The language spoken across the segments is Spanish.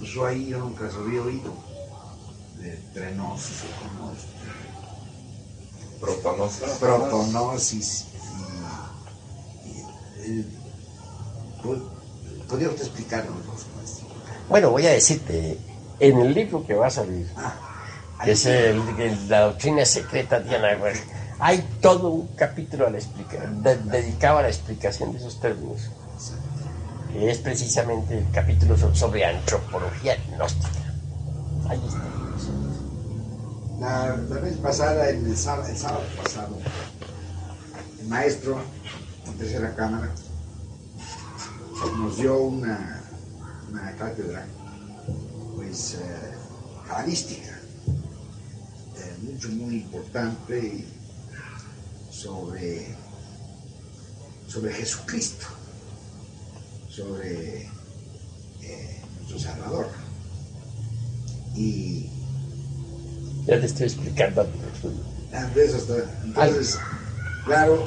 usó ahí, yo nunca los había oído. De trenosis, protonosis. ¿Podría usted explicarnos, maestro? Bueno, voy a decirte, en el libro que va a salir, que es la doctrina secreta de Anahuac, hay todo un capítulo dedicado a la explicación de esos términos, que es precisamente el capítulo sobre antropología gnóstica. Ahí está. La vez pasada, el sábado pasado, el maestro en tercera cámara nos dio una cátedra pues cabalística, muy importante sobre Jesucristo, sobre nuestro Salvador. Y ya te estoy explicando. Entonces, claro,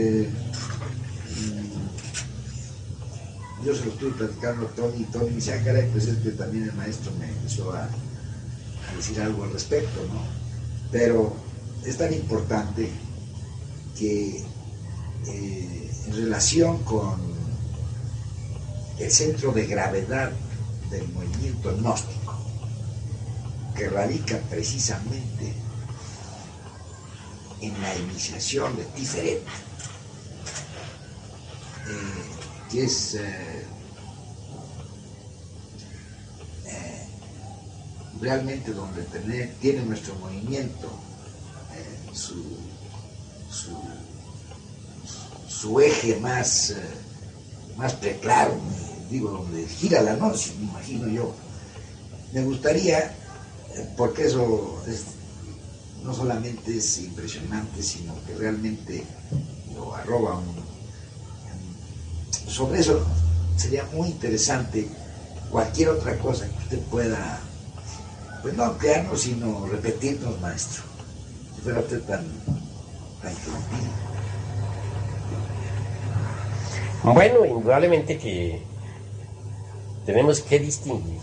yo se lo estuve platicando a Tony, y Tony me decía, caray, pues es que también el maestro me empezó a decir algo al respecto, ¿no? Pero es tan importante que en relación con el centro de gravedad del movimiento gnóstico, que radica precisamente en la iniciación de Tiferet, que es realmente donde tiene nuestro movimiento su eje más preclaro, digo, donde gira la noche, me imagino yo. Me gustaría, porque eso no solamente es impresionante, sino que realmente lo arroba sobre eso sería muy interesante cualquier otra cosa que usted pueda, pues no ampliarnos, sino repetirnos, maestro, si fuera usted tan gentil. Bueno, indudablemente que tenemos que distinguir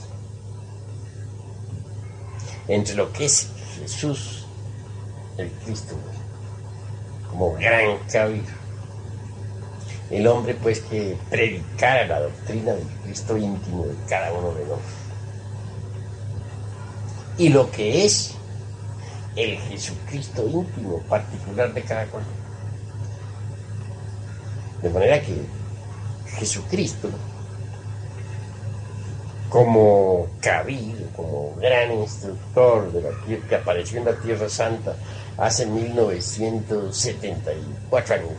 entre lo que es Jesús, el Cristo, como gran cabir, el hombre pues que predicara la doctrina del Cristo íntimo de cada uno de nosotros, y lo que es el Jesucristo íntimo particular de cada cual. De manera que Jesucristo, como cabir, como gran instructor de la tierra, que apareció en la Tierra Santa hace 1974 años,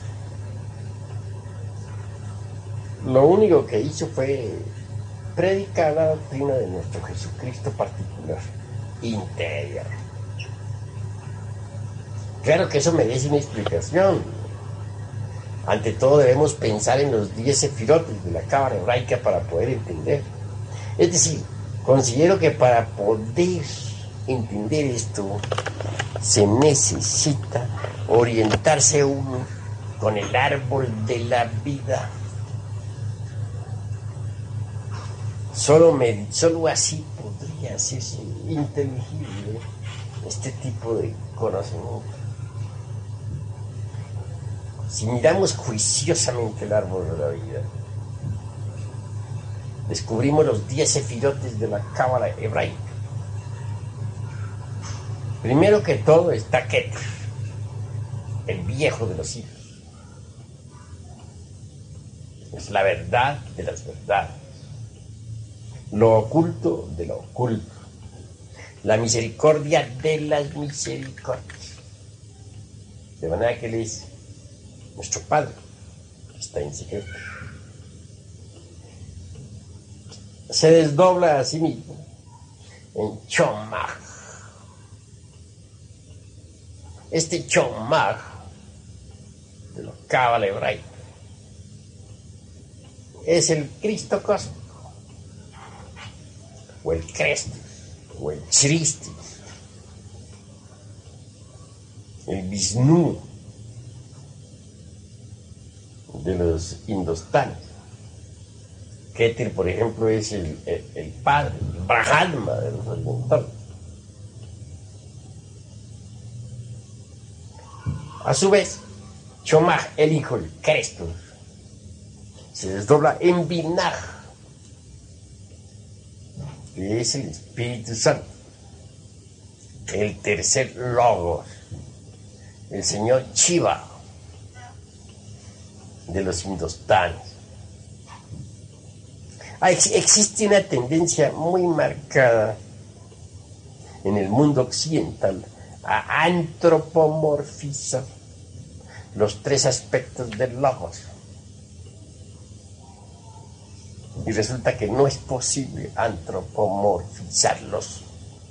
lo único que hizo fue predicar la doctrina de nuestro Jesucristo particular, interior. Claro que eso merece una explicación. Ante todo debemos pensar en los 10 sefirotes de la cábala hebraica para poder entender. Es decir, considero que para poder entender esto se necesita orientarse uno con el árbol de la vida. Solo así podría hacerse inteligible este tipo de conocimiento. Si miramos juiciosamente el árbol de la vida, descubrimos los 10 sefirotes de la cábala hebraica. Primero que todo está Keter, el viejo de los hijos. Es la verdad de las verdades, lo oculto de lo oculto, la misericordia de las misericordias. De manera que Él es nuestro Padre, que está en secreto. Se desdobla a sí mismo en Chomag. Este Chomag de la cábala hebraica es el Cristo cósmico, o el Crestus, o el Christus, el Vishnu de los indostanes. Keter, por ejemplo, es el padre, el Brahma de los orientales. A su vez, Chomaj, el hijo, el Crestos, se desdobla en Binaj, que es el Espíritu Santo, el tercer Logos, el señor Shiva de los hindustanes. Existe una tendencia muy marcada en el mundo occidental a antropomorfizar los tres aspectos del Logos. Y resulta que no es posible antropomorfizarlos.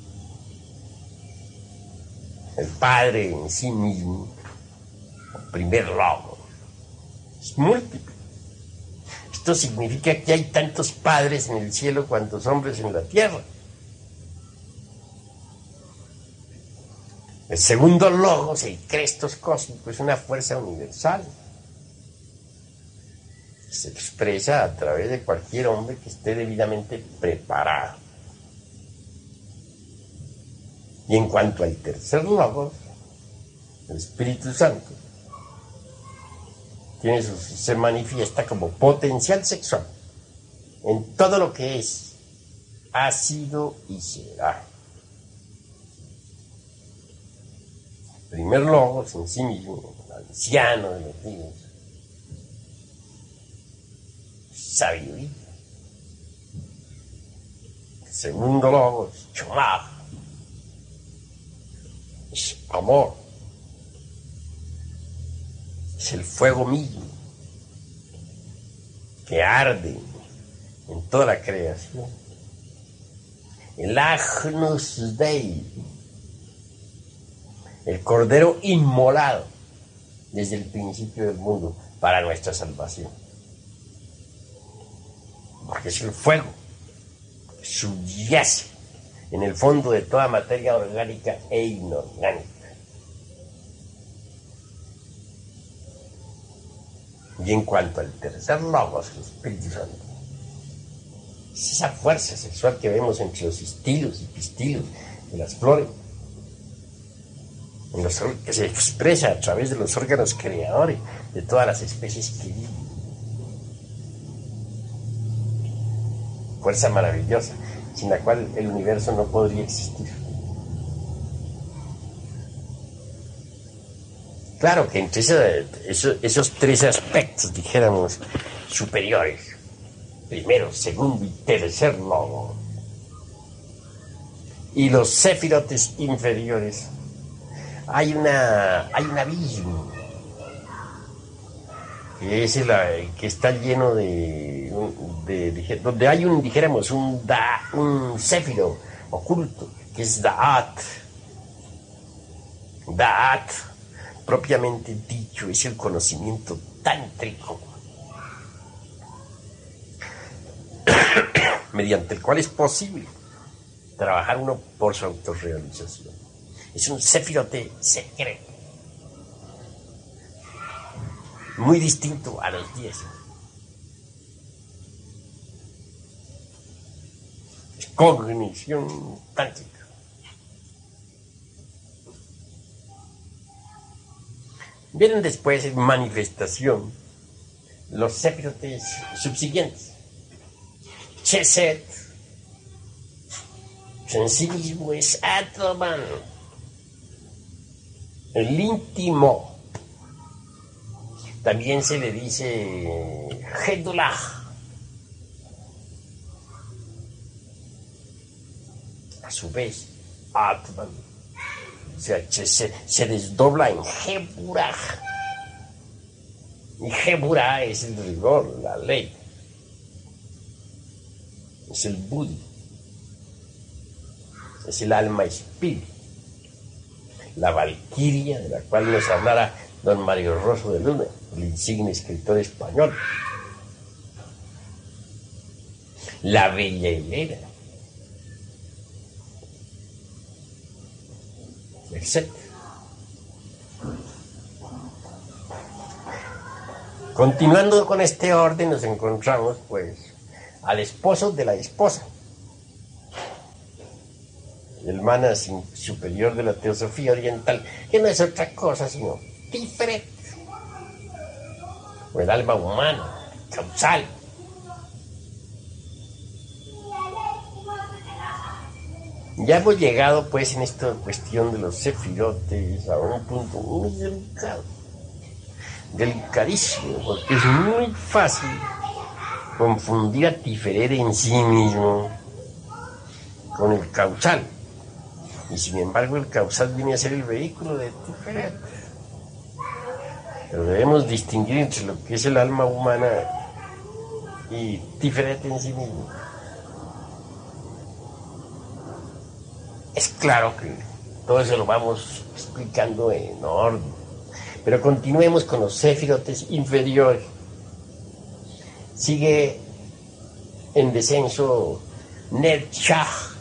El Padre en sí mismo, el primer Logos, es múltiple. Esto significa que hay tantos padres en el cielo cuantos hombres en la tierra. El segundo Logos, el Crestos cósmico, es una fuerza universal. Se expresa a través de cualquier hombre que esté debidamente preparado. Y en cuanto al tercer Logos, el Espíritu Santo, se manifiesta como potencial sexual en todo lo que es, ha sido y será. El primer Logos en sí mismo, el anciano de los días, sabiduría. El segundo Logos, Chomaj, es amor. Es el fuego mismo que arde en toda la creación. El Agnus Dei, el Cordero inmolado desde el principio del mundo para nuestra salvación. Porque es el fuego que subyace en el fondo de toda materia orgánica e inorgánica. Y en cuanto al tercer Logos, el Espíritu Santo, es esa fuerza sexual que vemos entre los histilos y pistilos de las flores, que se expresa a través de los órganos creadores de todas las especies que viven. Fuerza maravillosa, sin la cual el universo no podría existir. Claro que entre esos tres aspectos, dijéramos, superiores, primero, segundo y tercer Logos, y los séfirotes inferiores, hay un abismo, que es que está lleno donde hay un séfiro oculto, que es Da'at. Da'at, propiamente dicho, es el conocimiento tántrico, mediante el cual es posible trabajar uno por su autorrealización. Es un séfirote secreto, muy distinto a los 10. Es cognición tántrica. Vienen después en manifestación los séfirotes subsiguientes. Chesed, en sí mismo es Atman, el íntimo. También se le dice Gedulah. A su vez, Atman, o sea, se desdobla en Geburah. Y Geburah es el rigor, la ley. Es el Budi. Es el alma espíritu. La valquiria de la cual nos hablará don Mario Rosso de Luna, el insigne escritor español. La bella Helena, etc. Continuando con este orden, nos encontramos, pues, al esposo de la esposa, el mana superior de la teosofía oriental, que no es otra cosa sino Tiferet, o el alma humana, causal. Ya hemos llegado pues en esta cuestión de los sefirotes a un punto muy delicado, delicadísimo, porque es muy fácil confundir a Tiferet en sí mismo con el causal, y sin embargo el causal viene a ser el vehículo de Tiferet. Pero debemos distinguir entre lo que es el alma humana y Tiferet en sí mismo. Es claro que todo eso lo vamos explicando en orden, pero continuemos con los séfirotes inferiores. Sigue en descenso Netzach,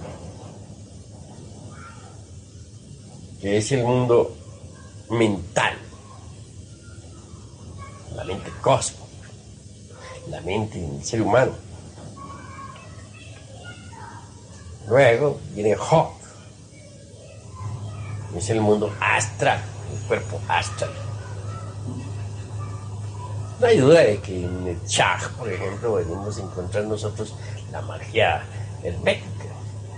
que es el mundo mental, la mente cósmica, la mente del ser humano. Luego viene Hod, es el mundo astral, el cuerpo astral. No hay duda de que en el Netzach, por ejemplo, debemos encontrar nosotros la magia hermética,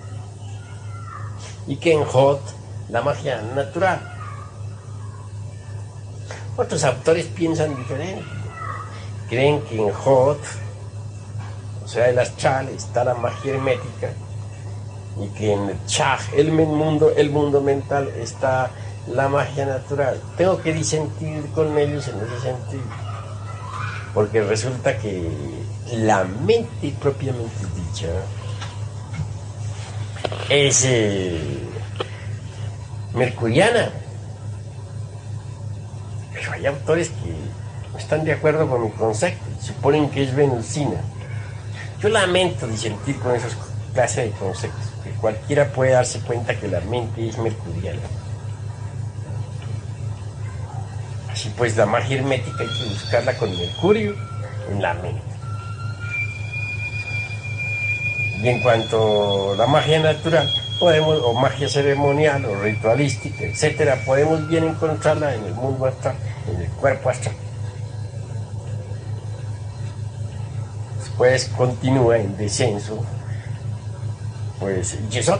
y que en Hod la magia natural. Otros autores piensan diferente, creen que en Hod, o sea, el astral, está la magia hermética, y que en el Netzach, el mundo mental, está la magia natural. Tengo que disentir con ellos en ese sentido, porque resulta que la mente propiamente dicha es mercuriana, pero hay autores que no están de acuerdo con mi concepto, suponen que es venusina. Yo lamento disentir con esas clases de conceptos, que cualquiera puede darse cuenta que la mente es mercuriana. Así pues, la magia hermética hay que buscarla con Mercurio en la mente. Y en cuanto a la magia natural, o magia ceremonial, o ritualística, etcétera, podemos bien encontrarla en el mundo astral, en el cuerpo astral. Después continúa en descenso, pues, Yesod,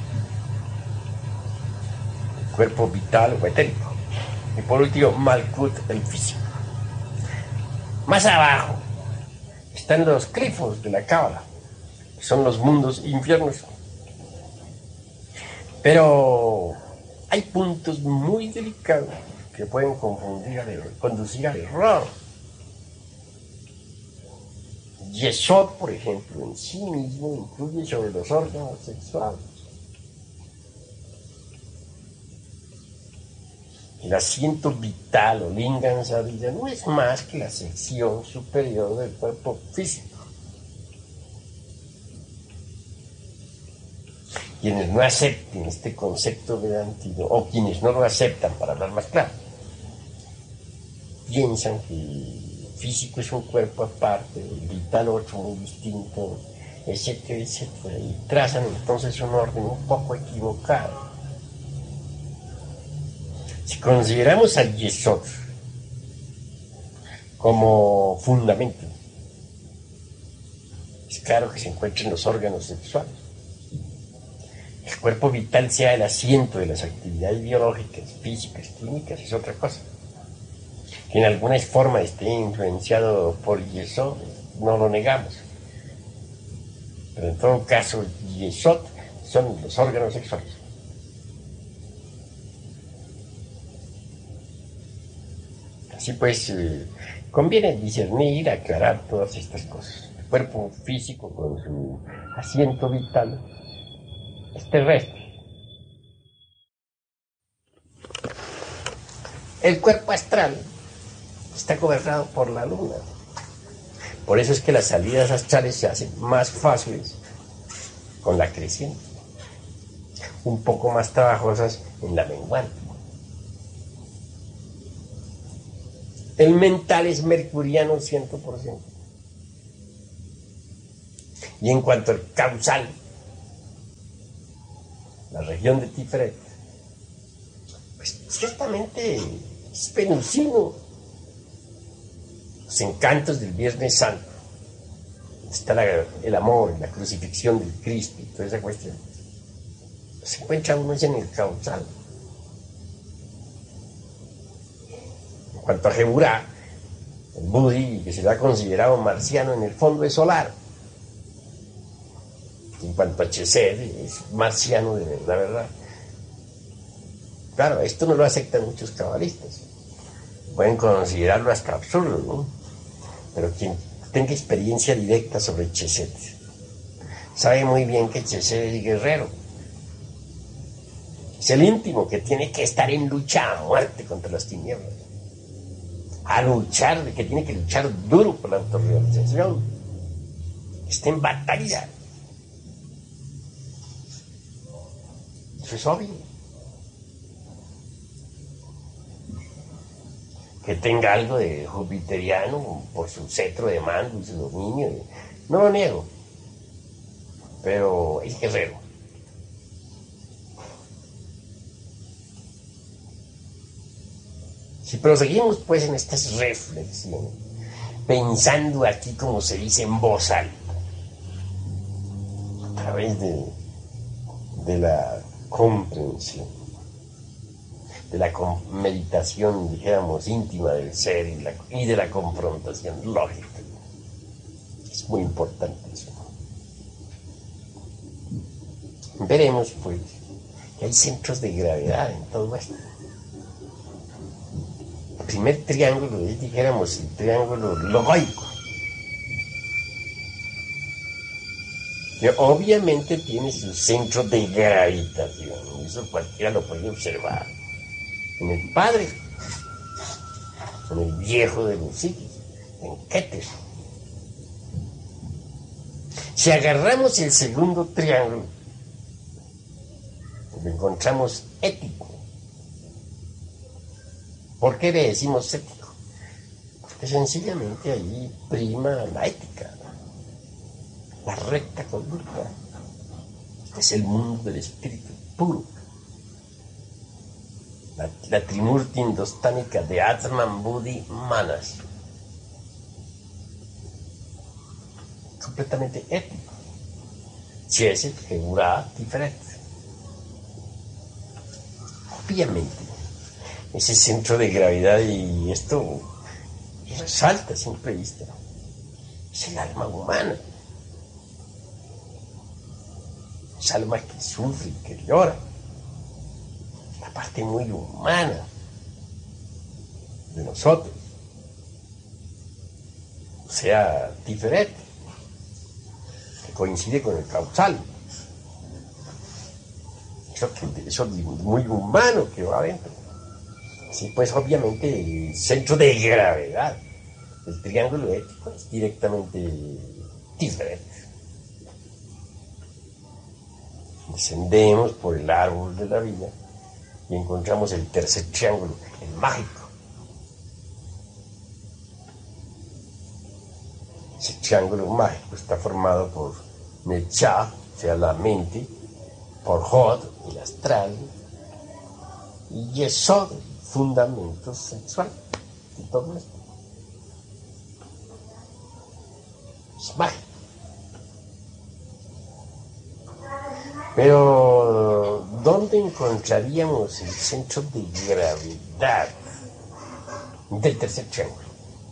el cuerpo vital o etérico. Y por último, Malkut, el físico. Más abajo están los clifos de la Cábala, que son los mundos infiernos. Pero hay puntos muy delicados que pueden conducir al error. Yesod, por ejemplo, en sí mismo influye sobre los órganos sexuales. El asiento vital o lingam sadhya no es más que la sección superior del cuerpo físico. Quienes no acepten este concepto vedantino, o quienes no lo aceptan, para hablar más claro, piensan que el físico es un cuerpo aparte, el vital otro muy distinto, etcétera, etcétera, y trazan entonces un orden un poco equivocado. Si consideramos al Yesod como fundamento, es claro que se encuentra en los órganos sexuales. El cuerpo vital sea el asiento de las actividades biológicas, físicas, químicas, es otra cosa. Que en alguna forma esté influenciado por Yesod, no lo negamos. Pero en todo caso, Yesod son los órganos sexuales. Así pues, conviene discernir, aclarar todas estas cosas. El cuerpo físico con su asiento vital es terrestre. El cuerpo astral está gobernado por la luna. Por eso es que las salidas astrales se hacen más fáciles con la creciente, un poco más trabajosas en la menguante. El mental es mercuriano 100%. Y en cuanto al causal, la región de Tiferet, pues ciertamente es venusino. Los encantos del Viernes Santo, está el amor, la crucifixión del Cristo y toda esa cuestión, se encuentra uno en el causal. En cuanto a Geburá, el Budi, que se le ha considerado marciano, en el fondo es solar. En cuanto a Chesed, es marciano de la verdad. Claro, esto no lo aceptan muchos cabalistas. Pueden considerarlo hasta absurdo, ¿no? Pero quien tenga experiencia directa sobre Chesed sabe muy bien que Chesed es guerrero. Es el íntimo que tiene que estar en lucha a muerte contra las tinieblas. A luchar, que tiene que luchar duro por la autorrealización. Está en batalla. Eso es obvio. Que tenga algo de jupiteriano por su cetro de mando y su dominio, no lo niego, pero es guerrero. Si proseguimos pues en estas reflexiones, pensando aquí como se dice en voz alta, a través de la comprensión, de la meditación, dijéramos, íntima del ser y de la confrontación lógica. Es muy importante eso. Veremos, pues, que hay centros de gravedad en todo esto. El primer triángulo es, dijéramos, el triángulo logoico, que obviamente tiene su centro de gravitación. Eso cualquiera lo puede observar. En el padre, en el viejo de los sitios, en Keter. Si agarramos el segundo triángulo, lo encontramos ético. ¿Por qué le decimos ético? Porque sencillamente ahí prima la ética, la recta conducta. Es el mundo del espíritu puro. La trimurti indostánica de Atman, Buddhi, Manas. Completamente ético. Chesed, Geburá, Tiferet. Obviamente, ese centro de gravedad, y esto resalta a simple vista, es el alma humana. Es alma que sufre, que llora. La parte muy humana de nosotros, o sea, Tiferet, que coincide con el causal. Eso es muy humano que va adentro. Sí, pues obviamente el centro de gravedad del triángulo ético es directamente Tiferet. Descendemos por el árbol de la vida y encontramos el tercer triángulo, el mágico. Ese triángulo mágico está formado por Nechá, o sea, la mente, por Hod, el astral, y Yesod, fundamento sexual de todo esto. Es mágico. Pero, ¿dónde encontraríamos el centro de gravedad del tercer triángulo?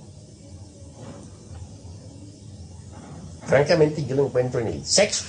Francamente, yo lo encuentro en el sexo.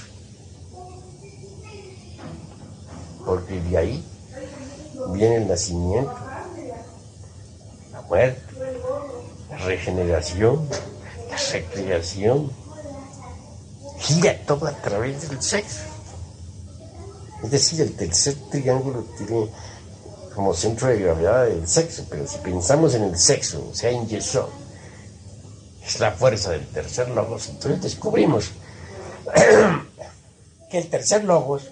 Porque de ahí viene el nacimiento, la muerte, la regeneración, la recreación. Gira todo a través del sexo. Es decir, el tercer triángulo tiene como centro de gravedad el sexo, pero si pensamos en el sexo, o sea, en Yesod, es la fuerza del tercer logos, entonces descubrimos que el tercer logos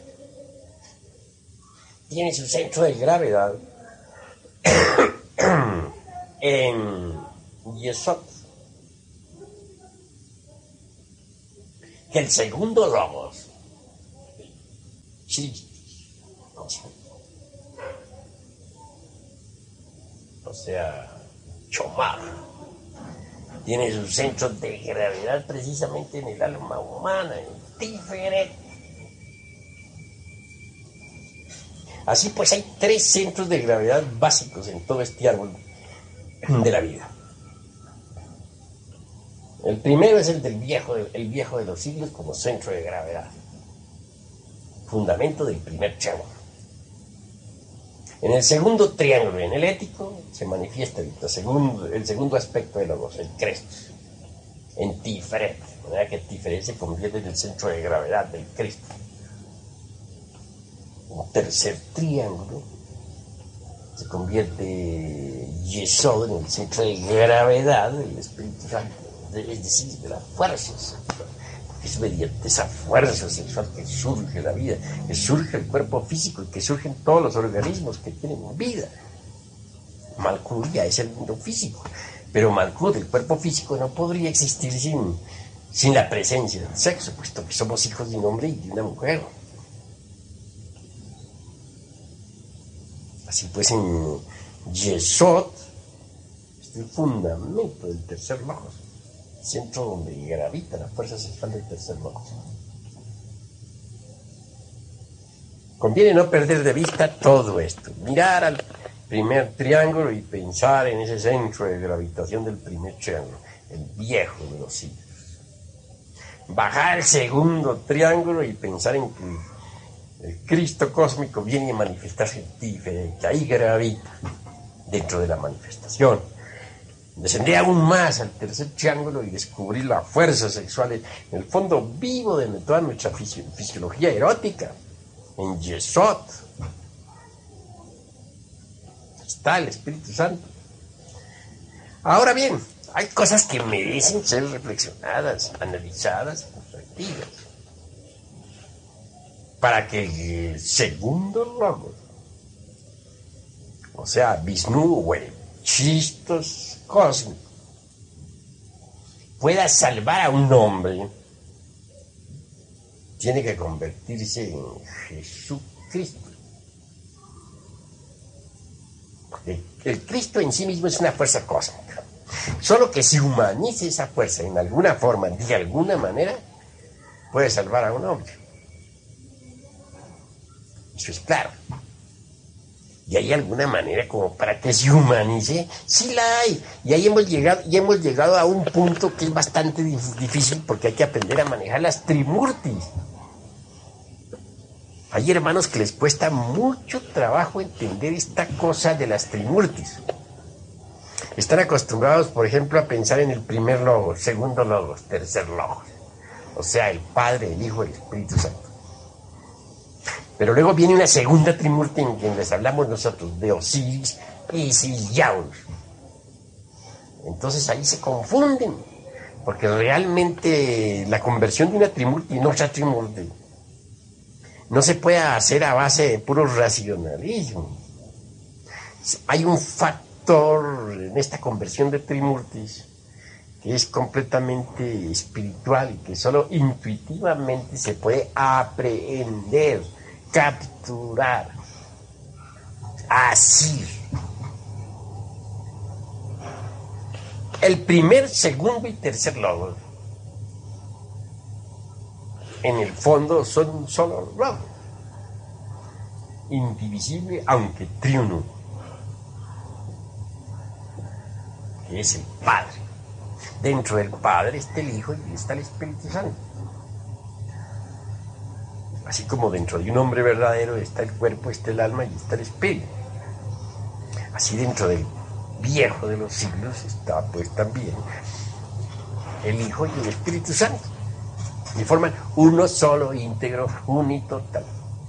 tiene su centro de gravedad en Yesod. Que el segundo logos, O sea, Chomar tiene sus centros de gravedad precisamente en el alma humana, en Tiferet. Así pues hay 3 centros de gravedad básicos en todo este árbol de la vida. El primero es el viejo de los siglos como centro de gravedad, fundamento del primer triángulo. En el segundo triángulo enelético se manifiesta el segundo aspecto de Logos, el Crestos, en Tiferet, de manera que Tiferet se convierte en el centro de gravedad del Cristo. Un tercer triángulo se convierte Yesod en el centro de gravedad del Espíritu Santo, es decir, de las fuerzas. Es mediante esa fuerza sexual que surge la vida, que surge el cuerpo físico y que surgen todos los organismos que tienen vida. Malkut ya es el mundo físico, pero Malkut, el cuerpo físico, no podría existir sin la presencia del sexo, puesto que somos hijos de un hombre y de una mujer. Así pues, en Yesod es el fundamento del tercer logos, centro donde gravita la fuerza sexual del tercer logos. Conviene no perder de vista todo esto, mirar al primer triángulo y pensar en ese centro de gravitación del primer triángulo, el viejo de los siglos. Bajar al segundo triángulo y pensar en que el Cristo cósmico viene a manifestarse diferente, ahí gravita dentro de la manifestación. Descender aún más al tercer triángulo y descubrir la fuerza sexual en el fondo vivo de toda nuestra fisiología erótica, en Yesod. Está el Espíritu Santo. Ahora bien, hay cosas que merecen ser reflexionadas, analizadas, refletidas, para que el segundo logos, o sea, Vishnu o el Chistos cósmico, pueda salvar a un hombre, tiene que convertirse en Jesucristo. El Cristo en sí mismo es una fuerza cósmica, solo que si humanice esa fuerza en alguna forma, de alguna manera, puede salvar a un hombre. Eso es claro. Y hay alguna manera como para que se humanice, sí la hay. Y ahí hemos llegado a un punto que es bastante difícil porque hay que aprender a manejar las trimurtis. Hay hermanos que les cuesta mucho trabajo entender esta cosa de las trimurtis. Están acostumbrados, por ejemplo, a pensar en el primer logos, segundo logos, tercer logos. O sea, el Padre, el Hijo y el Espíritu Santo. Pero luego viene una segunda trimurti en quien les hablamos nosotros, de Osiris, Isis y Yaus. Entonces ahí se confunden, porque realmente la conversión de una trimurti en otra trimurti no se puede hacer a base de puro racionalismo. Hay un factor en esta conversión de trimurtis que es completamente espiritual y que solo intuitivamente se puede aprehender, capturar, asir. El primer, segundo y tercer logos, en el fondo, son un solo logos, indivisible aunque triuno, que es el Padre. Dentro del Padre está el Hijo y está el Espíritu Santo. Así como dentro de un hombre verdadero está el cuerpo, está el alma y está el espíritu. Así dentro del viejo de los siglos está pues también el Hijo y el Espíritu Santo. Y forman uno solo, íntegro, unitotal.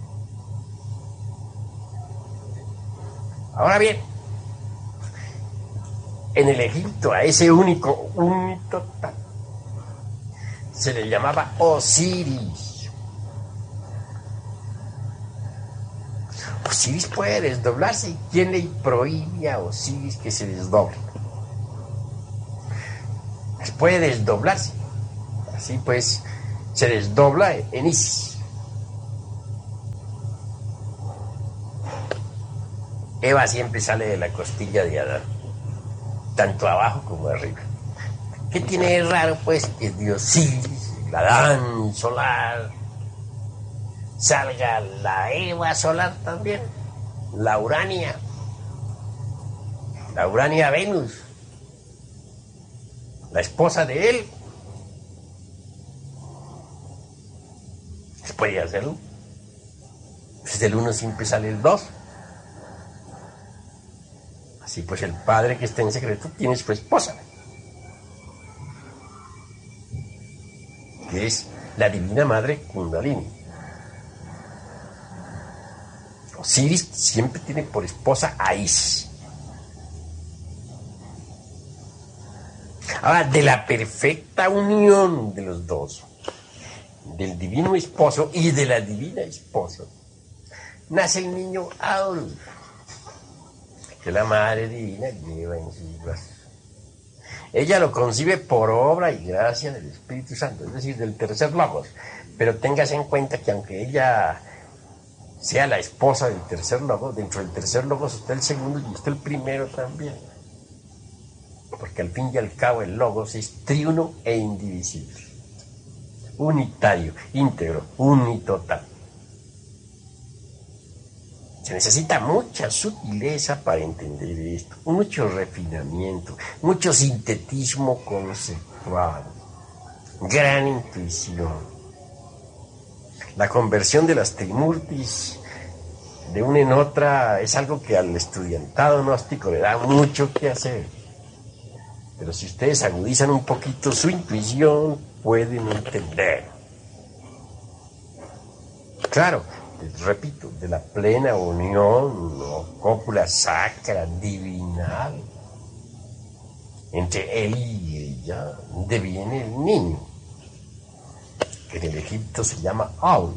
Ahora bien, en el Egipto a ese único, unitotal, se le llamaba Osiris. Osiris puede desdoblarse, y ¿quién le prohíbe a Osiris que se desdoble? Puede desdoblarse. Así pues, se desdobla en Isis. Eva siempre sale de la costilla de Adán, tanto abajo como arriba. ¿Qué tiene de raro, pues, que Dios sí, la Adán solar, salga la Eva solar también, la Urania Venus, la esposa de él? ¿Se puede hacerlo? Pues del uno siempre sale el dos. Así pues el padre que está en secreto tiene su esposa, que es la divina madre Kundalini. Osiris siempre tiene por esposa a Isis. Ahora, de la perfecta unión de los dos, del divino esposo y de la divina esposa, nace el niño Horus, que la madre divina lleva en sus brazos. Ella lo concibe por obra y gracia del Espíritu Santo, es decir, del tercer logos. Pero téngase en cuenta que aunque ella sea la esposa del tercer logos, dentro del tercer logos está el segundo y está el primero también. Porque al fin y al cabo el logos es triuno e indivisible, unitario, íntegro, unitotal. Se necesita mucha sutileza para entender esto, mucho refinamiento, mucho sintetismo conceptual, gran intuición. La conversión de las trimurtis de una en otra es algo que al estudiantado gnóstico le da mucho que hacer. Pero si ustedes agudizan un poquito su intuición, pueden entender. Claro, repito, de la plena unión o cópula sacra, divinal, entre él y ella, deviene el niño, que en el Egipto se llama Horus,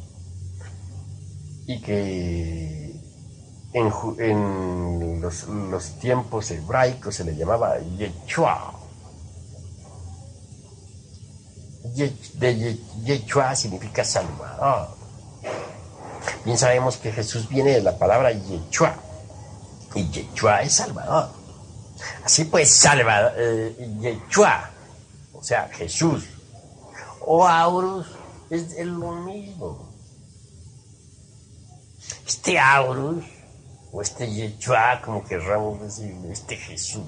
y que en los tiempos hebraicos se le llamaba Yeshua. Yeshua significa salvador. Bien sabemos que Jesús viene de la palabra Yeshua, y Yeshua es salvador. Así pues, salvador, Yeshua, o sea, Jesús, o Horus, es lo mismo. Este Horus, o este Yeshua, como querramos decir, este Jesús,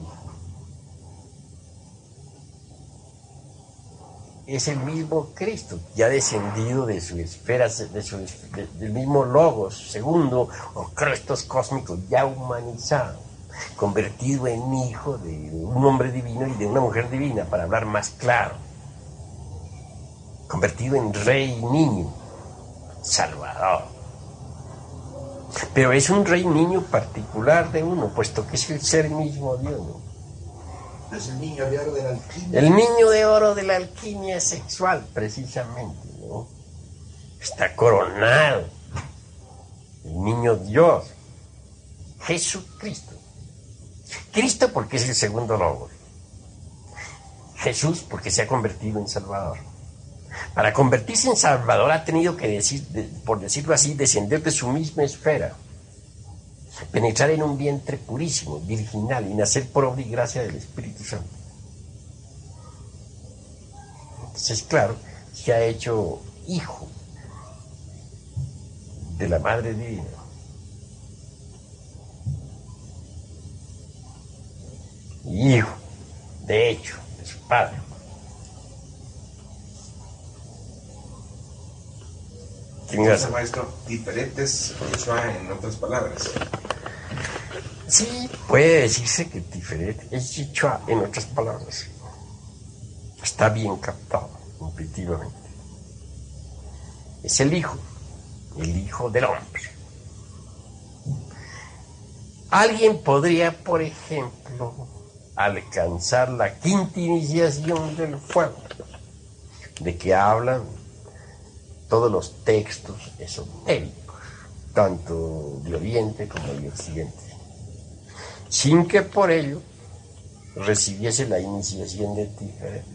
es el mismo Cristo, ya descendido de su esfera, del mismo Logos, segundo, o Cristos cósmicos, ya humanizado, convertido en hijo de un hombre divino y de una mujer divina, para hablar más claro, convertido en rey niño, salvador. Pero es un rey niño particular de uno, puesto que es el ser mismo de uno. Es el niño de oro de la alquimia. El niño de oro de la alquimia sexual, precisamente, ¿no? Está coronado. El niño Dios, Jesucristo. Cristo porque es el segundo logos. Jesús porque se ha convertido en Salvador. Para convertirse en Salvador ha tenido que, por decirlo así, descender de su misma esfera, penetrar en un vientre purísimo, virginal, y nacer por obra y gracia del Espíritu Santo. Entonces, claro, se ha hecho hijo de la Madre Divina. Y hijo, de hecho, de su Padre. Entonces, maestro, diferentes Yeshua en otras palabras. Sí, puede decirse que diferente. Es Yeshua en otras palabras. Está bien captado, intuitivamente. Es el Hijo del hombre. Alguien podría, por ejemplo, alcanzar la quinta iniciación del fuego, de que hablan todos los textos esotéricos, tanto de Oriente como de Occidente, sin que por ello recibiese la iniciación de Tiferet.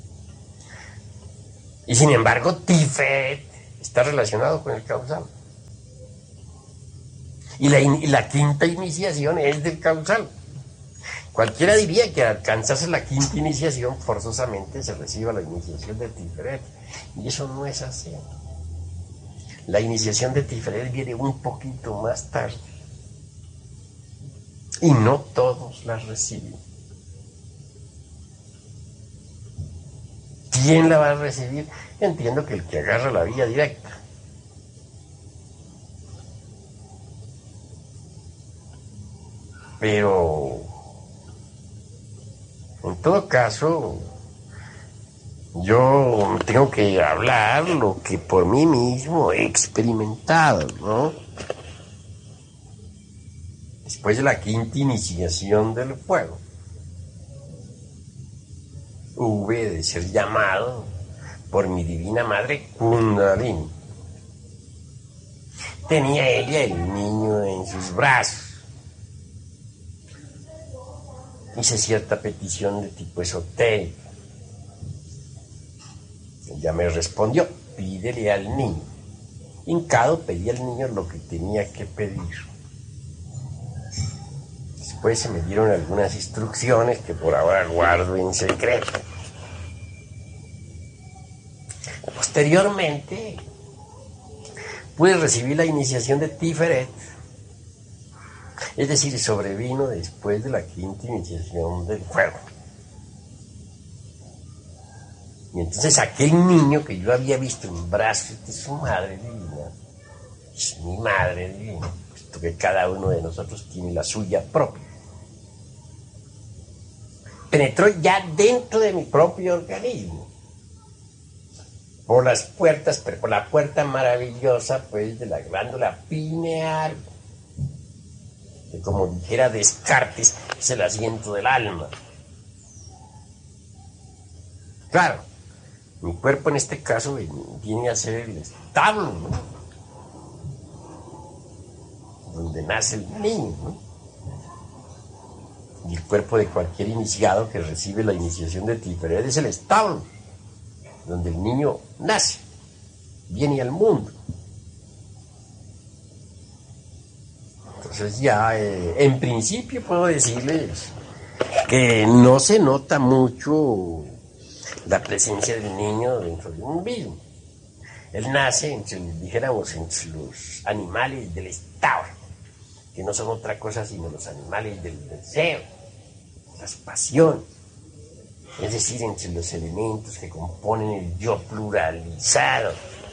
Y sin embargo, Tiferet está relacionado con el causal. Y la quinta iniciación es del causal. Cualquiera diría que al alcanzarse la quinta iniciación, forzosamente se reciba la iniciación de Tiferet. Y eso no es así. La iniciación de Tiferet viene un poquito más tarde. Y no todos la reciben. ¿Quién la va a recibir? Entiendo que el que agarra la vía directa. Pero, en todo caso, yo tengo que hablar lo que por mí mismo he experimentado, ¿no? Después de la quinta iniciación del fuego, hube de ser llamado por mi divina madre Kundalini. Tenía ella el niño en sus brazos. Hice cierta petición de tipo esotérico. Ella me respondió: pídele al niño. Hincado pedí al niño lo que tenía que pedir. Después se me dieron algunas instrucciones que por ahora guardo en secreto. Posteriormente pude recibir la iniciación de Tiferet. Es decir, sobrevino después de la quinta iniciación del fuego. Y entonces aquel niño que yo había visto en brazos de su madre divina, es mi madre divina, puesto que cada uno de nosotros tiene la suya propia, penetró ya dentro de mi propio organismo, por las puertas, pero por la puerta maravillosa, pues, de la glándula pineal, que, como dijera Descartes, es el asiento del alma. Claro, mi cuerpo en este caso viene a ser el establo, ¿no? Donde nace el niño, ¿no? Y el cuerpo de cualquier iniciado que recibe la iniciación de Tiferet es el establo, donde el niño nace, viene al mundo. Entonces ya, en principio puedo decirles que no se nota mucho la presencia del niño dentro de un mismo. Él nace entre los animales del establo, que no son otra cosa sino los animales del deseo, las pasiones, es decir, entre los elementos que componen el yo pluralizado.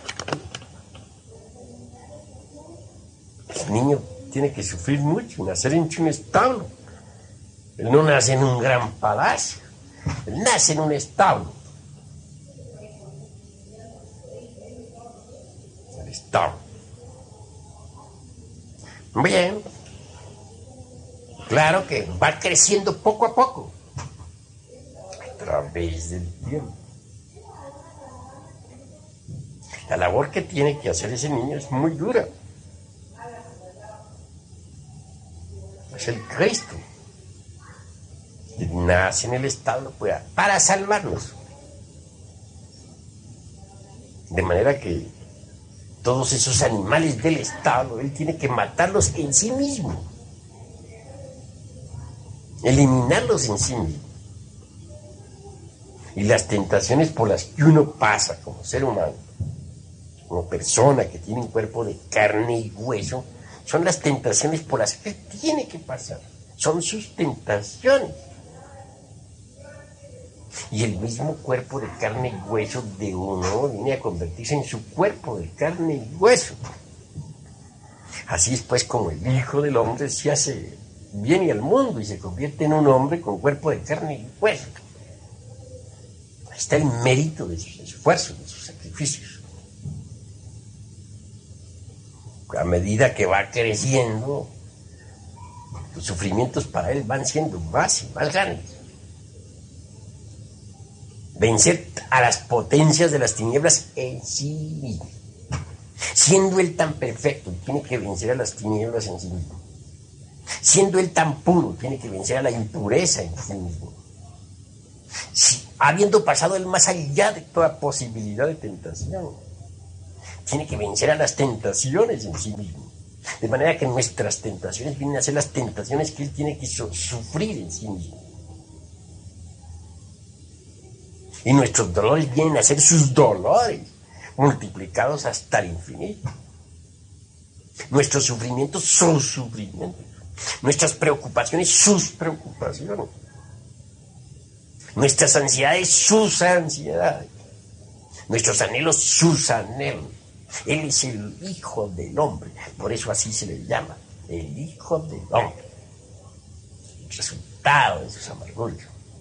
El niño tiene que sufrir mucho, nacer entre un establo. Él no nace en un gran palacio, él nace en un establo. El establo. Bien, claro que va creciendo poco a poco, a través del tiempo. La labor que tiene que hacer ese niño es muy dura. Es el Cristo, que nace en el establo para salvarnos. De manera que todos esos animales del establo, él tiene que matarlos en sí mismo, eliminarlos en sí mismo. Y las tentaciones por las que uno pasa como ser humano, como persona que tiene un cuerpo de carne y hueso, son las tentaciones por las que tiene que pasar. Son sus tentaciones. Y el mismo cuerpo de carne y hueso de uno viene a convertirse en su cuerpo de carne y hueso. Así es pues como el Hijo del Hombre viene al mundo y se convierte en un hombre con cuerpo de carne y hueso. Ahí está el mérito de sus esfuerzos, de sus sacrificios. A medida que va creciendo, los sufrimientos para él van siendo más y más grandes. Vencer a las potencias de las tinieblas en sí mismo. Siendo él tan perfecto, tiene que vencer a las tinieblas en sí mismo. Siendo él tan puro, tiene que vencer a la impureza en sí mismo. Habiendo pasado él más allá de toda posibilidad de tentación, tiene que vencer a las tentaciones en sí mismo. De manera que nuestras tentaciones vienen a ser las tentaciones que él tiene que sufrir en sí mismo. Y nuestros dolores vienen a ser sus dolores, multiplicados hasta el infinito. Nuestros sufrimientos, sus sufrimientos. Nuestras preocupaciones, sus preocupaciones. Nuestras ansiedades, sus ansiedades. Nuestros anhelos, sus anhelos. Él es el Hijo del Hombre, por eso así se le llama, el Hijo del Hombre. El resultado de sus amarguras.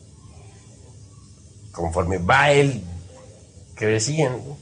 Conforme va él creciendo,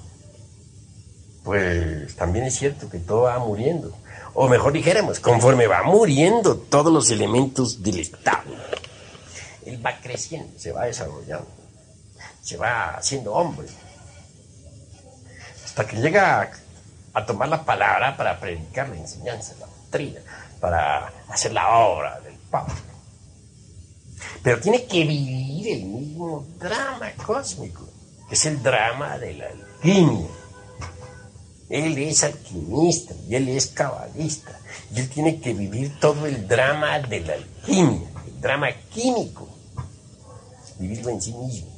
pues también es cierto que todo va muriendo. O mejor dijéramos, conforme va muriendo todos los elementos del Estado, él va creciendo, se va desarrollando, se va haciendo hombre. Hasta que llega a tomar la palabra para predicar la enseñanza, la doctrina, para hacer la obra del Papa. Pero tiene que vivir el mismo drama cósmico, que es el drama de la alquimia. Él es alquimista y él es cabalista. Y él tiene que vivir todo el drama de la alquimia, el drama químico, vivirlo en sí mismo.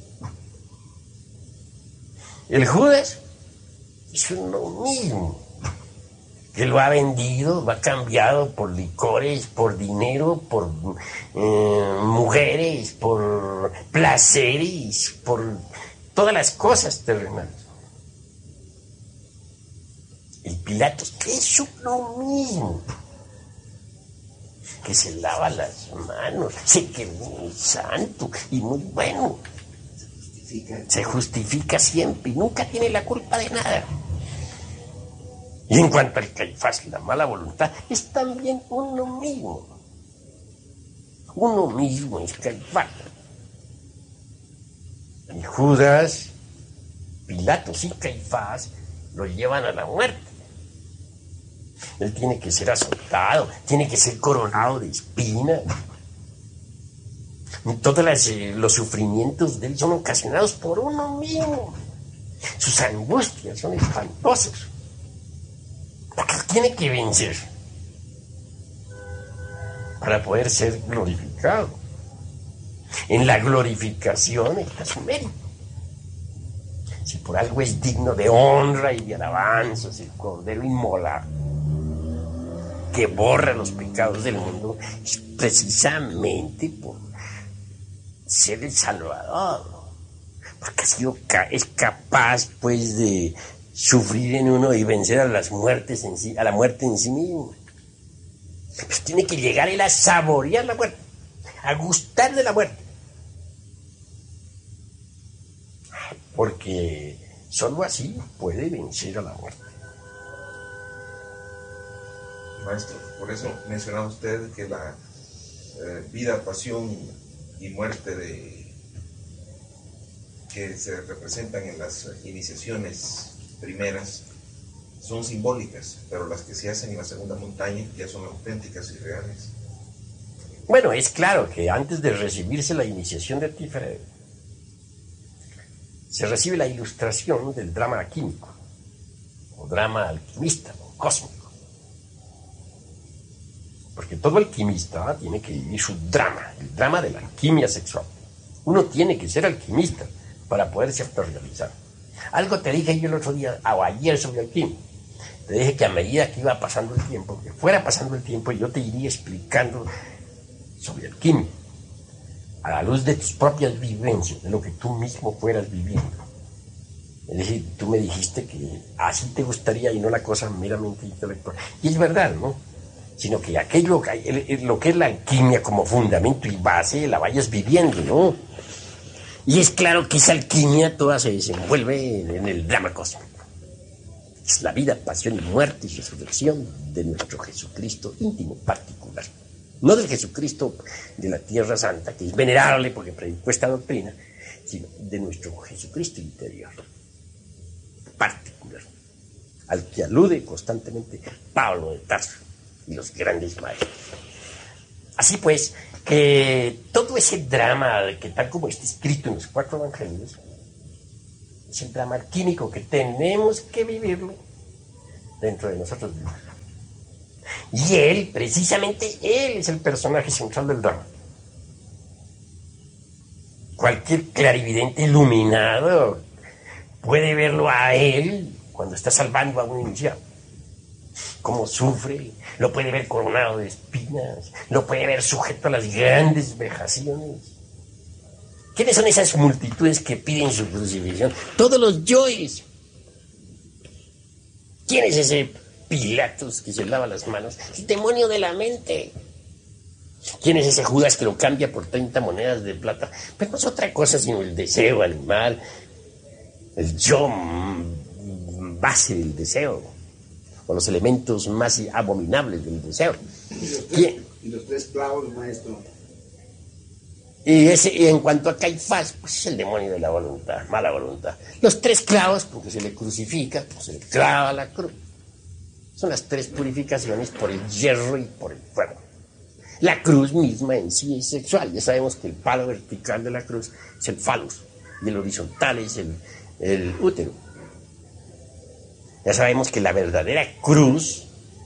El Judas es uno mismo, que lo ha vendido, lo ha cambiado por licores, por dinero, por mujeres, por placeres, por todas las cosas terrenales. El Pilatos es uno mismo, que se lava las manos, se queda muy santo y muy bueno. Se justifica siempre y nunca tiene la culpa de nada. Y en cuanto al Caifás, la mala voluntad, es también uno mismo. Uno mismo es Caifás. Y Judas, Pilatos y Caifás lo llevan a la muerte. Él tiene que ser azotado, tiene que ser coronado de espinas. Todos los sufrimientos de él son ocasionados por uno mismo. Sus angustias son espantosas. Porque tiene que vencer para poder ser glorificado. En la glorificación está su mérito. Si por algo es digno de honra y de alabanza, es el Cordero inmolado que borra los pecados del mundo, es precisamente por ser el Salvador, porque es capaz pues de sufrir en uno y vencer a las muertes en sí, a la muerte en sí mismo. Pues tiene que llegar él a saborear la muerte, a gustar de la muerte, porque solo así puede vencer a la muerte. Maestro, por eso mencionaba usted que la vida, pasión y muerte que se representan en las iniciaciones primeras son simbólicas, pero las que se hacen en la segunda montaña ya son auténticas y reales. Bueno, es claro que antes de recibirse la iniciación de Tiferet, se recibe la ilustración del drama químico, o drama alquimista, o cósmico. Porque todo alquimista tiene que vivir su drama, el drama de la alquimia sexual. Uno tiene que ser alquimista para poderse autorrealizar. Algo te dije yo el otro día, o ayer, sobre alquimia. Te dije que a medida que iba pasando el tiempo, que fuera pasando el tiempo, yo te iría explicando sobre alquimia, a la luz de tus propias vivencias, de lo que tú mismo fueras viviendo. Es decir, tú me dijiste que así te gustaría y no la cosa meramente intelectual. Y es verdad, ¿no? Sino que aquello, lo que es la alquimia como fundamento y base, la vayas viviendo, ¿no? Y es claro que esa alquimia toda se desenvuelve en el drama cósmico. Es la vida, pasión y muerte y resurrección de nuestro Jesucristo íntimo, particular. No del Jesucristo de la Tierra Santa, que es venerable porque predicó esta doctrina, sino de nuestro Jesucristo interior, particular, al que alude constantemente Pablo de Tarso y los grandes maestros. Así pues, que todo ese drama, que tal como está escrito en los 4 evangelios, es el drama alquímico que tenemos que vivirlo dentro de nosotros mismos. Y él, precisamente él, es el personaje central del drama. Cualquier clarividente iluminado puede verlo a él cuando está salvando a un iniciado. Cómo sufre, lo puede ver coronado de espinas, lo puede ver sujeto a las grandes vejaciones. ¿Quiénes son esas multitudes que piden su crucifixión? Todos los yoes. ¿Quién es ese Pilatos que se lava las manos? El demonio de la mente. ¿Quién es ese Judas que lo cambia por 30 monedas de plata? Pues no es otra cosa sino el deseo animal, el yo base del deseo, o los elementos más abominables del deseo. Y los tres clavos, maestro. Y en cuanto a Caifás, pues es el demonio de la voluntad, mala voluntad. Los tres clavos, porque se le crucifica, pues se le clava la cruz. Son las tres purificaciones por el hierro y por el fuego. La cruz misma en sí es sexual. Ya sabemos que el palo vertical de la cruz es el falus y el horizontal es el útero. Ya sabemos que la verdadera cruz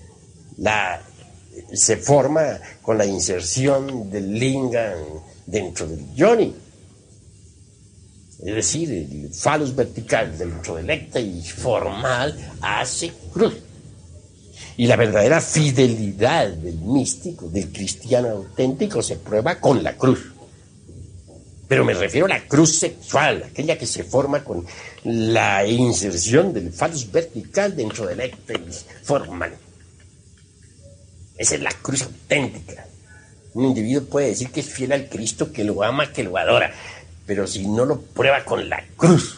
se forma con la inserción del lingam dentro del yoni. Es decir, el falus vertical dentro del éctasis formal hace cruz. Y la verdadera fidelidad del místico, del cristiano auténtico, se prueba con la cruz. Pero me refiero a la cruz sexual, aquella que se forma con la inserción del falus vertical dentro del éctasis formal. Esa es la cruz auténtica. Un individuo puede decir que es fiel al Cristo, que lo ama, que lo adora, pero si no lo prueba con la cruz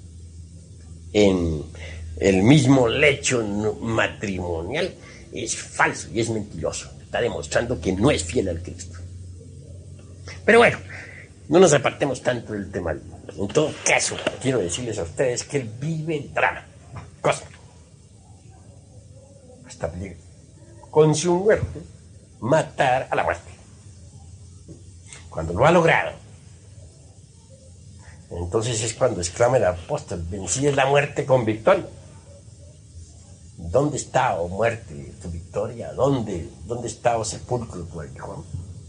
en el mismo lecho matrimonial, es falso y es mentiroso. Está demostrando que no es fiel al Cristo. Pero bueno, no nos apartemos tanto del tema. En todo caso, quiero decirles a ustedes que él vive el drama cósmico. Hasta con su muerte, matar a la muerte. Cuando lo ha logrado, entonces es cuando exclama el apóstol: vencida es la muerte con victoria. ¿Dónde está, oh muerte, tu victoria? ¿Dónde está, oh sepulcro, tu aguijón?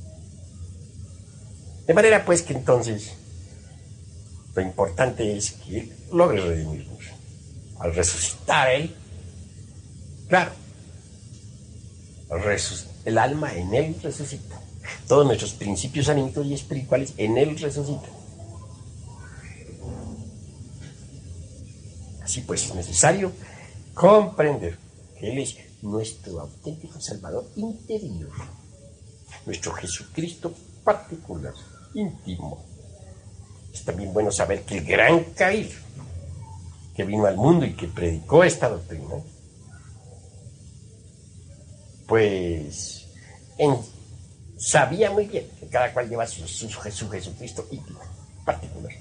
De manera pues que entonces lo importante es que él logre redimirnos. Al resucitar él, claro, el alma en él resucita. Todos nuestros principios anímicos y espirituales en él resucitan. Así pues es necesario comprender que él es nuestro auténtico Salvador interior, nuestro Jesucristo particular, íntimo. Es también bueno saber que el gran Caín, que vino al mundo y que predicó esta doctrina, pues sabía muy bien que cada cual lleva su Jesucristo íntimo, particular.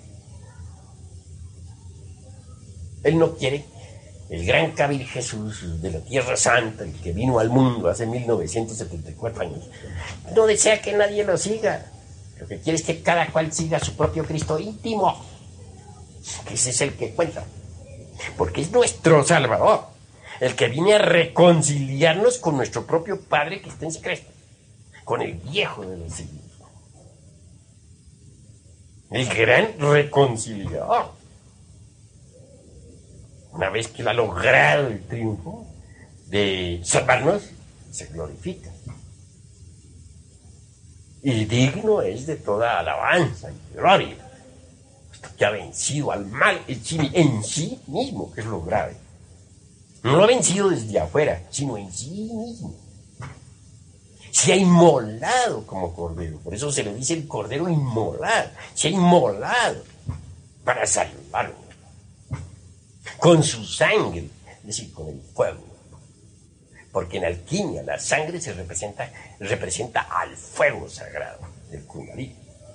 Él no quiere el gran Cabil Jesús de la Tierra Santa, el que vino al mundo hace 1974 años. No desea que nadie lo siga. Lo que quiere es que cada cual siga a su propio Cristo íntimo. Ese es el que cuenta. Porque es nuestro Salvador, el que viene a reconciliarnos con nuestro propio Padre que está en secreto, con el viejo de los siglos. El gran reconciliador. Una vez que él ha logrado el triunfo de salvarnos, se glorifica. Y digno es de toda alabanza y gloria, puesto que ha vencido al mal en sí mismo, que es lo grave. No lo ha vencido desde afuera, sino en sí mismo. Se ha inmolado como cordero, por eso se le dice el cordero inmolado. Se ha inmolado para salvarnos. Con su sangre, es decir, con el fuego. Porque en alquimia la sangre se representa al fuego sagrado del Kundalini.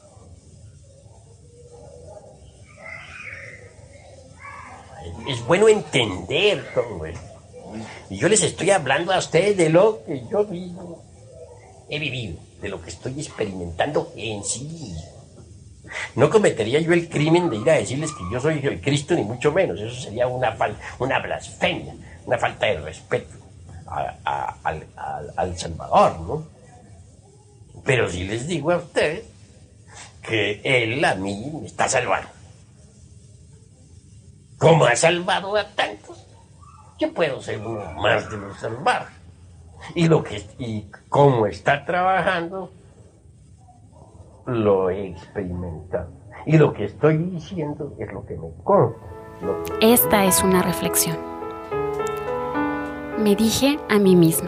Es bueno entender todo esto. Y yo les estoy hablando a ustedes de lo que yo mismo he vivido, de lo que estoy experimentando en sí mismo. No cometería yo el crimen de ir a decirles que yo soy el Cristo, ni mucho menos. Eso sería una blasfemia, una falta de respeto a al Salvador, ¿no? Pero sí les digo a ustedes que Él a mí me está salvando. Como ha salvado a tantos, yo puedo ser uno más de los salvados. Y como está trabajando, lo he experimentado. Y lo que estoy diciendo es lo que me consta. Esta es una reflexión. Me dije a mí misma.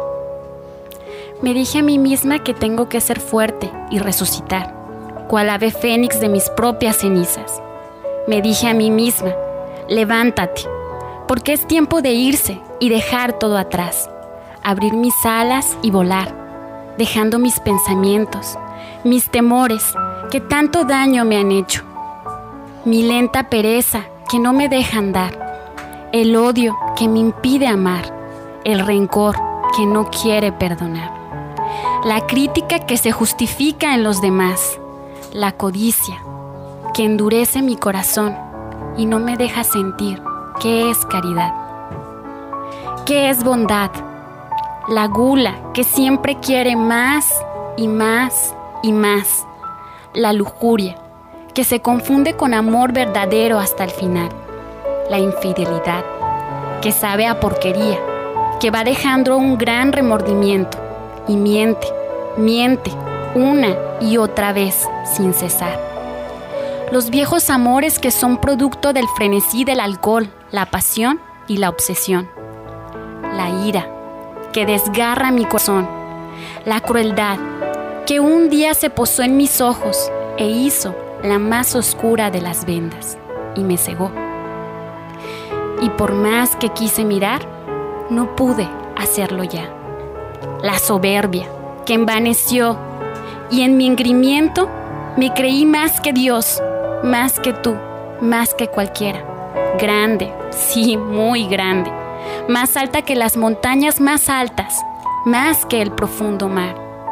Me dije a mí misma que tengo que ser fuerte y resucitar, cual ave fénix de mis propias cenizas. Me dije a mí misma, levántate, porque es tiempo de irse y dejar todo atrás, abrir mis alas y volar, dejando mis pensamientos, mis temores que tanto daño me han hecho, mi lenta pereza que no me deja andar, el odio que me impide amar, el rencor que no quiere perdonar, la crítica que se justifica en los demás, la codicia que endurece mi corazón y no me deja sentir qué es caridad, qué es bondad, la gula que siempre quiere más y más y más, la lujuria que se confunde con amor verdadero hasta el final, la infidelidad que sabe a porquería, que va dejando un gran remordimiento y miente una y otra vez sin cesar. Los viejos amores que son producto del frenesí del alcohol, la pasión y la obsesión. La ira que desgarra mi corazón, la crueldad que un día se posó en mis ojos e hizo la más oscura de las vendas y me cegó. Y por más que quise mirar, no pude hacerlo ya. La soberbia que envaneció y en mi engrimiento me creí más que Dios, más que tú, más que cualquiera. Grande, sí, muy grande. Más alta que las montañas más altas, más que el profundo mar.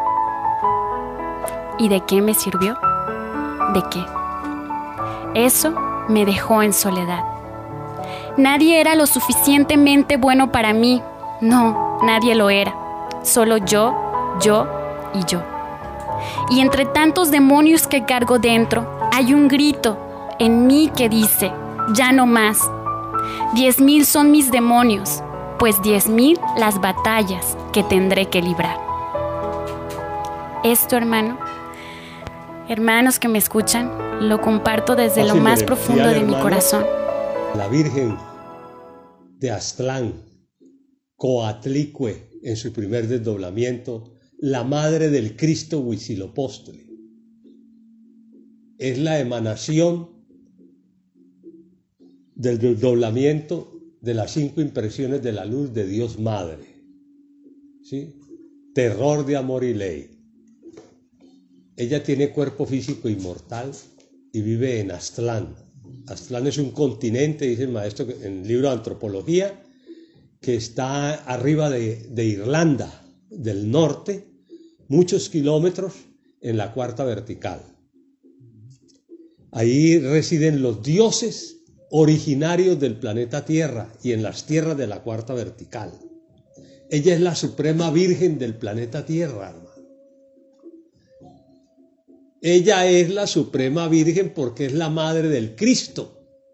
¿Y de qué me sirvió? ¿De qué? Eso me dejó en soledad. Nadie era lo suficientemente bueno para mí. No, nadie lo era. Solo yo y yo. Y entre tantos demonios que cargo dentro, hay un grito en mí que dice, ya no más. 10,000 son mis demonios, pues 10,000 las batallas que tendré que librar. Esto, hermanos que me escuchan, lo comparto desde lo más profundo de mi corazón. La Virgen de Aztlán, Coatlicue, en su primer desdoblamiento, la madre del Cristo Huitzilopochtli, es la emanación del desdoblamiento de las 5 impresiones de la luz de Dios Madre, ¿sí? Terror de amor y ley. Ella tiene cuerpo físico inmortal y vive en Aztlán. Aztlán es un continente, dice el maestro en el libro de Antropología, que está arriba de Irlanda del Norte, muchos kilómetros en la cuarta vertical. Ahí residen los dioses originarios del planeta Tierra y en las tierras de la cuarta vertical. Ella es la suprema virgen del planeta Tierra, hermano. Ella es la suprema virgen porque es la madre del Cristo,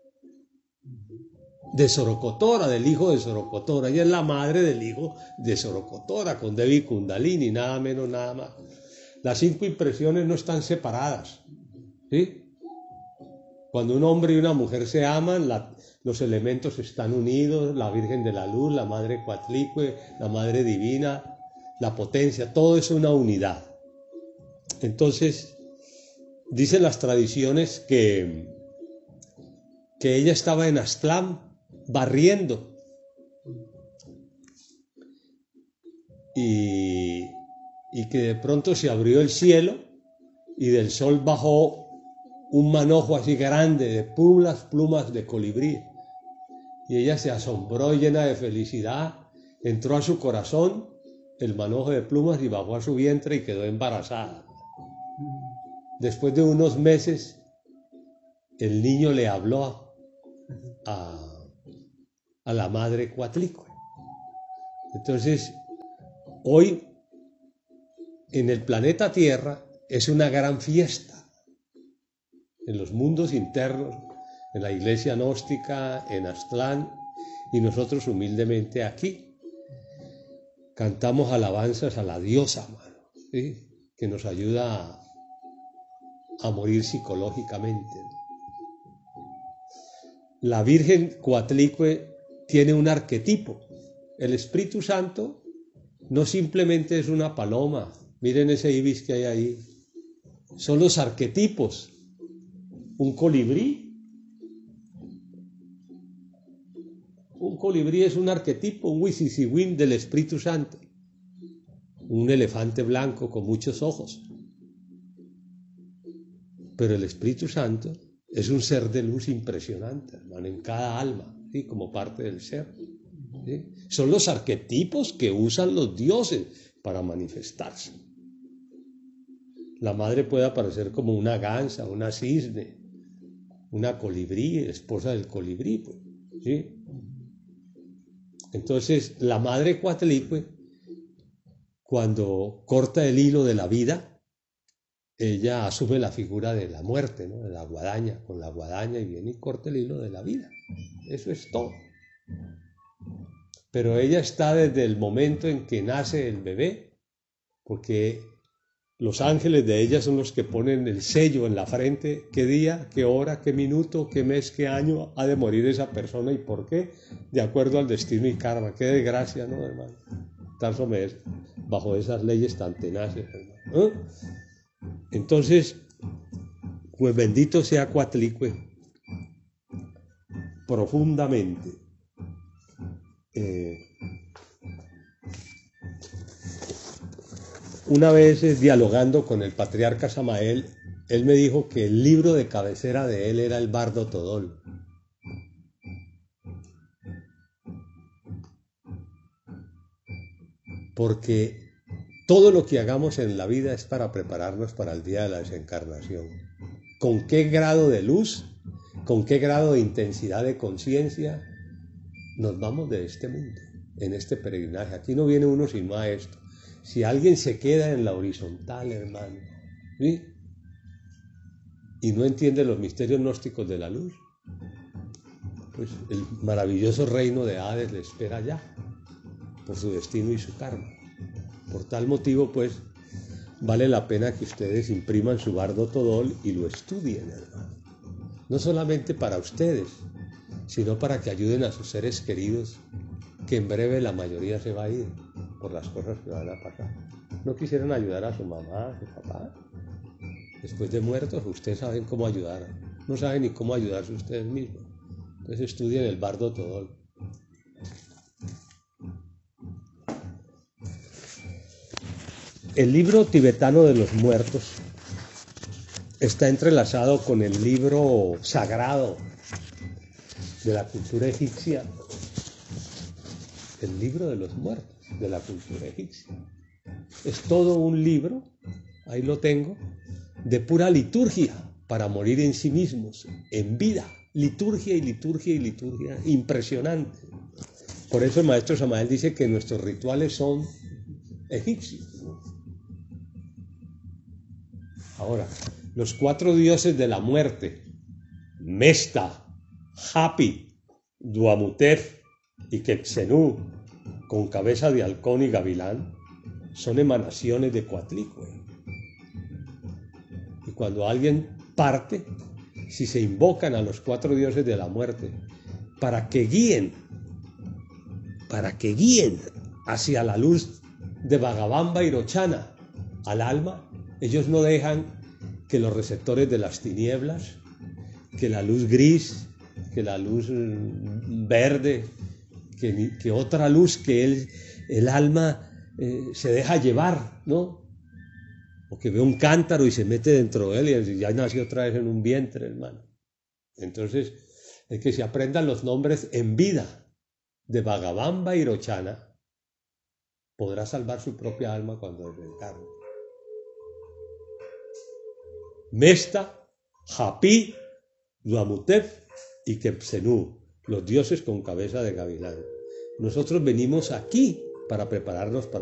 de Sorocotora, del hijo de Sorocotora. Ella es la madre del hijo de Sorocotora, con Devi Kundalini, nada menos, nada más. Las 5 impresiones no están separadas, ¿sí? Cuando un hombre y una mujer se aman, los elementos están unidos, la Virgen de la Luz, la Madre Coatlicue, la Madre Divina, la potencia, todo es una unidad. Entonces, dicen las tradiciones que ella estaba en Aztlán barriendo y que de pronto se abrió el cielo y del sol bajó un manojo así grande de plumas de colibrí, y ella se asombró llena de felicidad, entró a su corazón el manojo de plumas y bajó a su vientre y quedó embarazada. Después de unos meses el niño le habló a la madre Coatlicue. Entonces Hoy, en el planeta Tierra, es una gran fiesta. En los mundos internos, en la iglesia gnóstica, en Aztlán, y nosotros humildemente aquí, cantamos alabanzas a la diosa, mano, ¿sí? Que nos ayuda a morir psicológicamente. La Virgen Coatlicue tiene un arquetipo. El Espíritu Santo no simplemente es una paloma. Miren ese ibis que hay ahí. Son los arquetipos. Un colibrí. Un colibrí es un arquetipo, un wisisiwin del Espíritu Santo. Un elefante blanco con muchos ojos. Pero el Espíritu Santo es un ser de luz impresionante, hermano, en cada alma, ¿sí? Como parte del ser. ¿Sí? Son los arquetipos que usan los dioses para manifestarse. La madre puede aparecer como una gansa, una cisne, una colibrí, esposa del colibrí, pues, ¿sí? Entonces, la madre Coatlicue, cuando corta el hilo de la vida, ella asume la figura de la muerte, ¿no? De la guadaña, con la guadaña, y viene y corta el hilo de la vida. Eso es todo. Pero ella está desde el momento en que nace el bebé, porque los ángeles de ella son los que ponen el sello en la frente, qué día, qué hora, qué minuto, qué mes, qué año ha de morir esa persona y por qué, de acuerdo al destino y karma. Qué desgracia, ¿no, hermano? Estar bajo esas leyes tan tenaces, hermano, ¿eh? Entonces, pues bendito sea Coatlicue profundamente. Una vez dialogando con el patriarca Samael, él me dijo que el libro de cabecera de él era el Bardo Todol. Porque todo lo que hagamos en la vida es para prepararnos para el día de la desencarnación. ¿Con qué grado de luz, con qué grado de intensidad de conciencia nos vamos de este mundo, en este peregrinaje? Aquí no viene uno sin maestro. Si alguien se queda en la horizontal, hermano, ¿sí? Y no entiende los misterios gnósticos de la luz, pues el maravilloso reino de Hades le espera allá, por su destino y su karma. Por tal motivo, pues, vale la pena que ustedes impriman su Bardo Todol y lo estudien, hermano. No solamente para ustedes, sino para que ayuden a sus seres queridos, que en breve la mayoría se va a ir por las cosas que van a pasar. ¿No quisieran ayudar a su mamá, a su papá? Después de muertos, ustedes saben cómo ayudar. No saben ni cómo ayudarse ustedes mismos. Entonces estudien el Bardo Todol. El libro tibetano de los muertos está entrelazado con el libro sagrado de la cultura egipcia, el libro de los muertos de la cultura egipcia. Es todo un libro, ahí lo tengo, de pura liturgia para morir en sí mismos, en vida, liturgia y liturgia y liturgia, impresionante. Por eso el maestro Samael dice que nuestros rituales son egipcios. Ahora, los 4 dioses de la muerte, Mesta, Hapi, Duamutef y Quetzenú, con cabeza de halcón y gavilán, son emanaciones de Coatlicue. Y cuando alguien parte, si se invocan a los 4 dioses de la muerte para que guíen hacia la luz de Bhagavamba y Rochana al alma, ellos no dejan que los receptores de las tinieblas, que la luz gris, que la luz verde, que otra luz que el alma se deja llevar, ¿no? O que ve un cántaro y se mete dentro de él y ya nació otra vez en un vientre, hermano. Entonces, el que se aprendan los nombres en vida de Bhagavamba y Rochana podrá salvar su propia alma cuando desencarne. Mesta, Hapi, Duamutef y Quetzenú, los dioses con cabeza de gavilán. Nosotros venimos aquí para prepararnos para